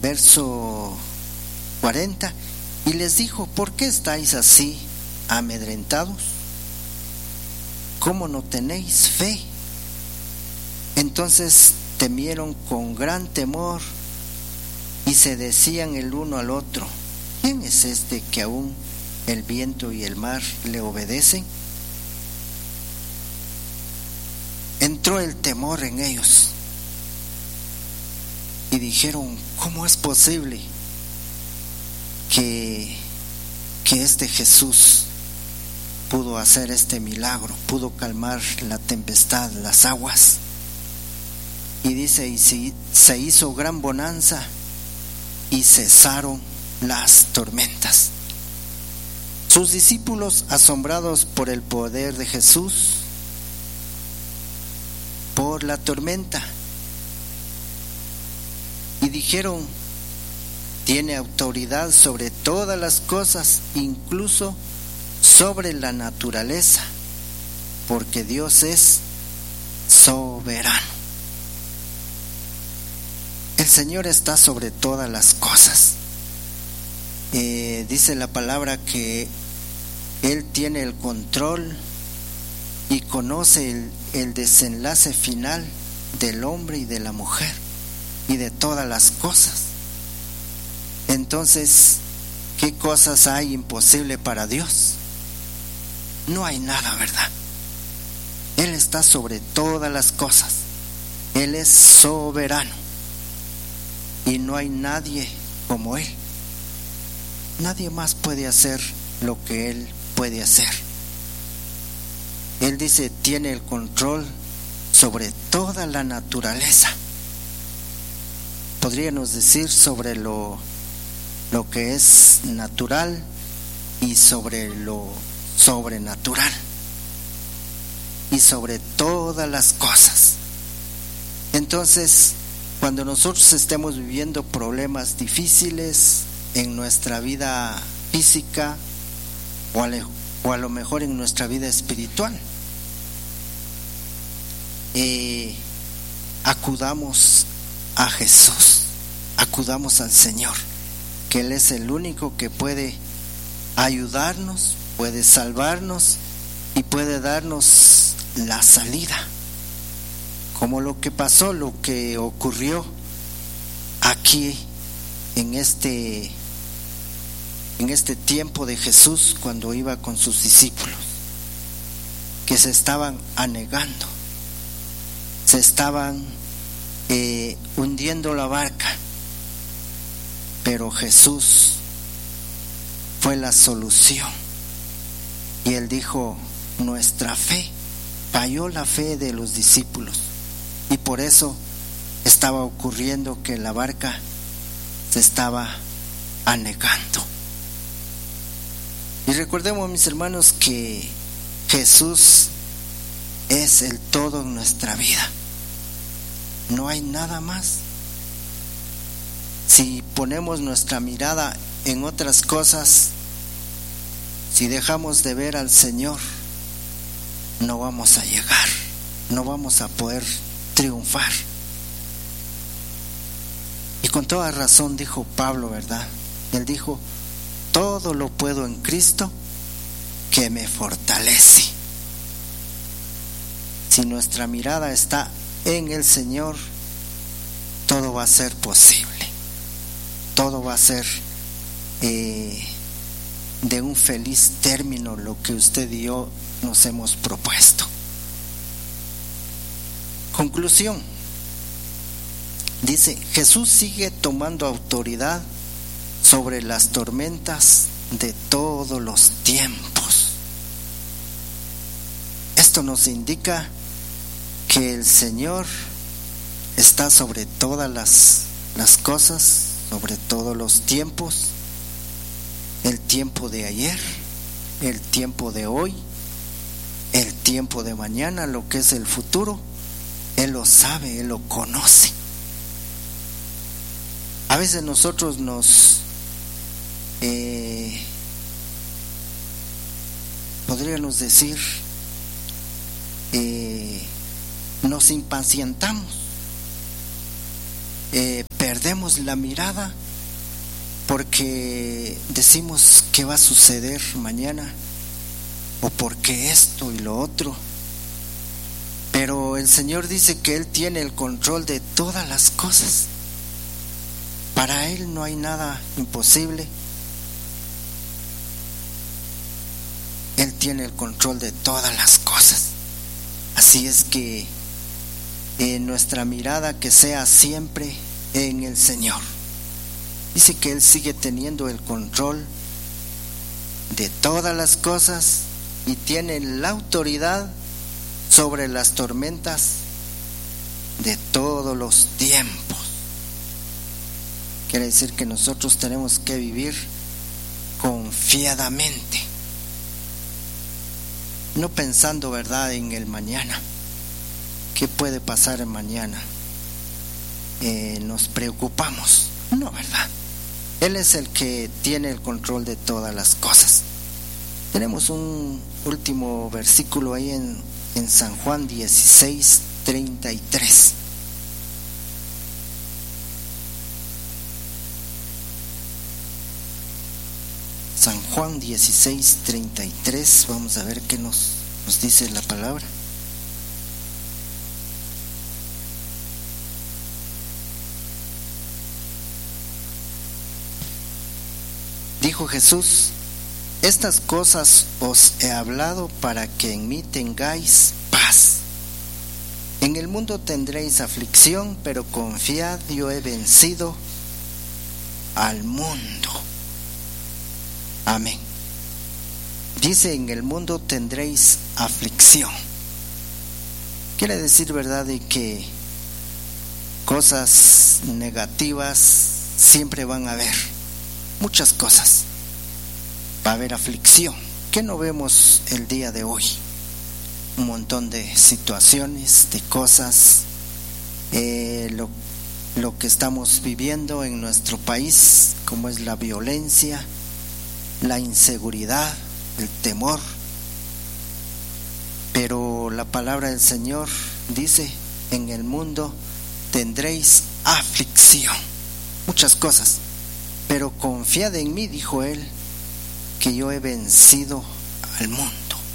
verso 40, y les dijo: ¿por qué estáis así amedrentados? ¿Cómo no tenéis fe? Entonces temieron con gran temor y se decían el uno al otro: ¿quién es este que aún el viento y el mar le obedecen? Entró el temor en ellos y dijeron: ¿cómo es posible que este Jesús pudo hacer este milagro, pudo calmar la tempestad, las aguas? Y dice: y se hizo gran bonanza y cesaron las tormentas. Sus discípulos, asombrados por el poder de Jesús, por la tormenta, y dijeron: tiene autoridad sobre todas las cosas, incluso sobre la naturaleza, porque Dios es soberano. El Señor está sobre todas las cosas. Dice la palabra que Él tiene el control y conoce el desenlace final del hombre y de la mujer y de todas las cosas. Entonces, ¿qué cosas hay imposible para Dios? No hay nada, ¿verdad? Él está sobre todas las cosas. Él es soberano y no hay nadie como Él. Nadie más puede hacer lo que Él puede hacer. Él dice: tiene el control sobre toda la naturaleza. Podríamos decir sobre lo que es natural y sobre lo sobrenatural y sobre todas las cosas. Entonces, cuando nosotros estemos viviendo problemas difíciles en nuestra vida física o a lo mejor en nuestra vida espiritual, acudamos a Jesús, acudamos al Señor, que Él es el único que puede ayudarnos, puede salvarnos y puede darnos la salida. Como lo que pasó, lo que ocurrió aquí en este tiempo de Jesús, cuando iba con sus discípulos, que se estaban anegando, se estaban hundiendo la barca, pero Jesús fue la solución. Y Él dijo: nuestra fe, falló la fe de los discípulos, y por eso estaba ocurriendo que la barca se estaba anegando. Y recordemos, mis hermanos, que Jesús es el todo en nuestra vida. No hay nada más. Si ponemos nuestra mirada en otras cosas, si dejamos de ver al Señor, no vamos a llegar, no vamos a poder triunfar. Y con toda razón dijo Pablo, ¿verdad? Él dijo: todo lo puedo en Cristo que me fortalece. Si nuestra mirada está en el Señor, todo va a ser posible. Todo va a ser de un feliz término lo que usted y yo nos hemos propuesto. Conclusión. Dice: Jesús sigue tomando autoridad sobre las tormentas de todos los tiempos. Esto nos indica que el Señor está sobre todas las cosas, sobre todos los tiempos, el tiempo de ayer, el tiempo de hoy, el tiempo de mañana, lo que es el futuro. Él lo sabe, Él lo conoce. A veces nosotros podríamos decir, nos impacientamos, perdemos la mirada porque decimos qué va a suceder mañana o porque esto y lo otro. Pero el Señor dice que Él tiene el control de todas las cosas. Para Él no hay nada imposible. Él tiene el control de todas las cosas. Así es que nuestra mirada que sea siempre en el Señor. Dice que Él sigue teniendo el control de todas las cosas y tiene la autoridad sobre las tormentas de todos los tiempos. Quiere decir que nosotros tenemos que vivir confiadamente, no pensando, ¿verdad?, en el mañana. ¿Qué puede pasar en mañana? Nos preocupamos. No, ¿verdad? Él es el que tiene el control de todas las cosas. Tenemos un último versículo ahí en San Juan 16:33. San Juan 16:33, vamos a ver qué nos dice la palabra. Dijo Jesús: estas cosas os he hablado para que en mí tengáis paz. En el mundo tendréis aflicción, pero confiad, yo he vencido al mundo. Amén. Dice: en el mundo tendréis aflicción. Quiere decir, ¿verdad?, de que cosas negativas siempre van a haber. Muchas cosas. Va a haber aflicción. ¿Qué no vemos el día de hoy? Un montón de situaciones, de cosas, lo que estamos viviendo en nuestro país, como es la violencia, la inseguridad, el temor. Pero la palabra del Señor dice: en el mundo tendréis aflicción, muchas cosas, pero confiad en mí, dijo Él, que yo he vencido al mundo.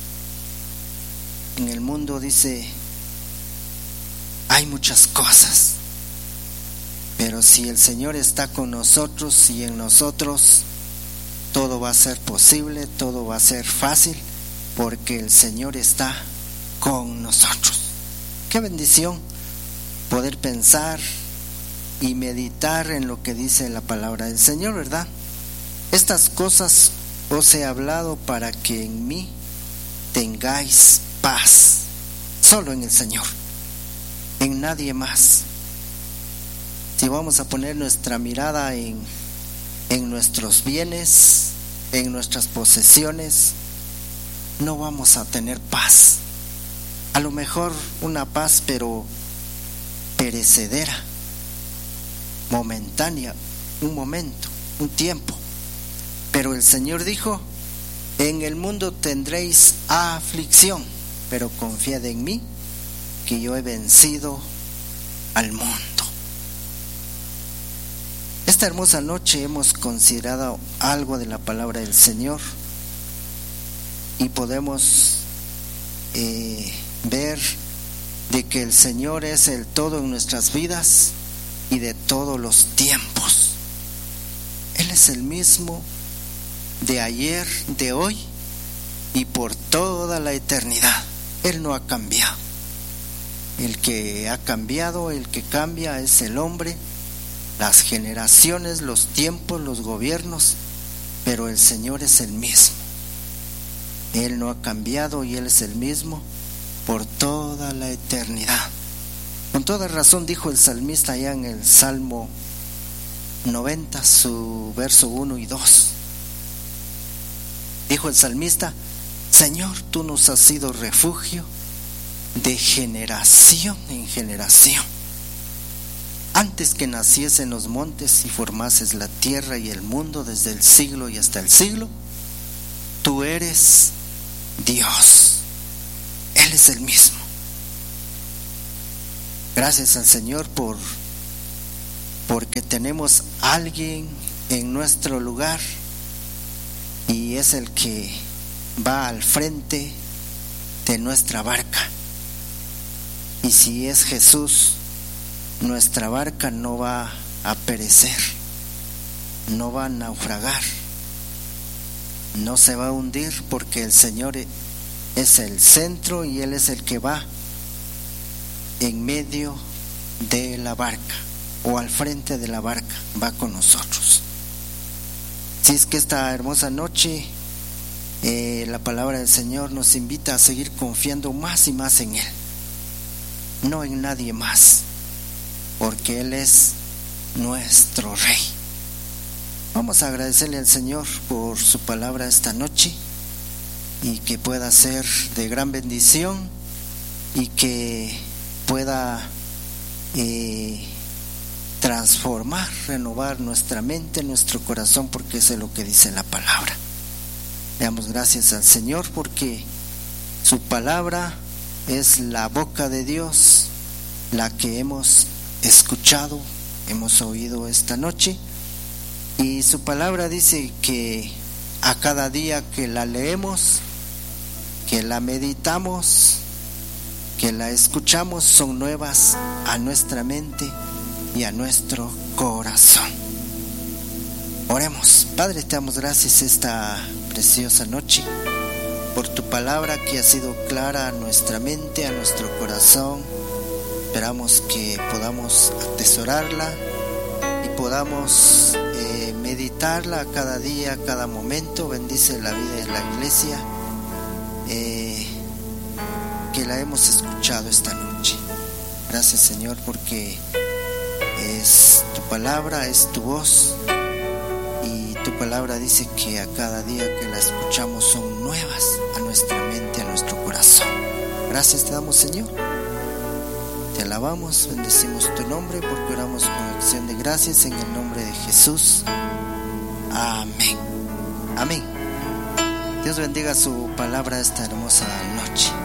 En el mundo, dice, hay muchas cosas, pero si el Señor está con nosotros y en nosotros, todo va a ser posible, todo va a ser fácil, porque el Señor está con nosotros. Qué bendición poder pensar y meditar en lo que dice la palabra del Señor, ¿verdad? Estas cosas os he hablado para que en mí tengáis paz. Solo en el Señor, en nadie más. Si vamos a poner nuestra mirada en nuestros bienes, en nuestras posesiones, no vamos a tener paz. A lo mejor una paz, pero perecedera, momentánea, un momento, un tiempo. Pero el Señor dijo: en el mundo tendréis aflicción, pero confiad en mí, que yo he vencido al mundo. Esta hermosa noche hemos considerado algo de la palabra del Señor y podemos ver de que el Señor es el todo en nuestras vidas y de todos los tiempos. Él es el mismo de ayer, de hoy y por toda la eternidad. Él no ha cambiado. El que ha cambiado, el que cambia es el hombre, las generaciones, los tiempos, los gobiernos, pero el Señor es el mismo. Él no ha cambiado y Él es el mismo por toda la eternidad. Con toda razón dijo el salmista allá en el Salmo 90, su verso 1 y 2. Dijo el salmista: Señor, tú nos has sido refugio de generación en generación. Antes que naciesen los montes y formases la tierra y el mundo, desde el siglo y hasta el siglo, tú eres Dios. Él es el mismo. Gracias al Señor por porque tenemos a alguien en nuestro lugar y es el que va al frente de nuestra barca. Y si es Jesús, nuestra barca no va a perecer, no va a naufragar, no se va a hundir, porque el Señor es el centro y Él es el que va en medio de la barca o al frente de la barca, va con nosotros. Si es que esta hermosa noche la palabra del Señor nos invita a seguir confiando más y más en Él, no en nadie más, porque Él es nuestro Rey. Vamos a agradecerle al Señor por su palabra esta noche y que pueda ser de gran bendición y que pueda transformar, renovar nuestra mente, nuestro corazón, porque eso es lo que dice la palabra. Le damos gracias al Señor porque su palabra es la boca de Dios, la que hemos escuchado, hemos oído esta noche, y su palabra dice que a cada día que la leemos, que la meditamos, que la escuchamos, son nuevas a nuestra mente y a nuestro corazón. Oremos. Padre, te damos gracias esta preciosa noche por tu palabra que ha sido clara a nuestra mente, a nuestro corazón. Esperamos que podamos atesorarla y podamos meditarla cada día, cada momento. Bendice la vida de la iglesia que la hemos escuchado esta noche. Gracias, Señor, porque es tu palabra, es tu voz, y tu palabra dice que a cada día que la escuchamos son nuevas a nuestra mente, a nuestro corazón. Gracias te damos, Señor. Te alabamos, bendecimos tu nombre, porque oramos con acción de gracias en el nombre de Jesús. Amén. Amén. Dios bendiga su palabra esta hermosa noche.